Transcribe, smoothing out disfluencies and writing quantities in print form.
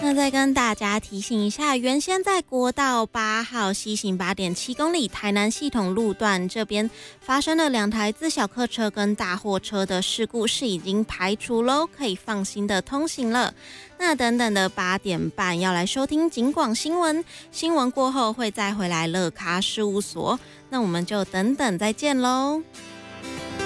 那再跟大家提醒一下，原先在国道8号西行8.7公里台南系统路段这边发生了2台自小客车跟大货车的事故，是已经排除喽，可以放心的通行了。那等等的8点半要来收听警广新闻，新闻过后会再回来乐咖事务所，那我们就等等再见喽。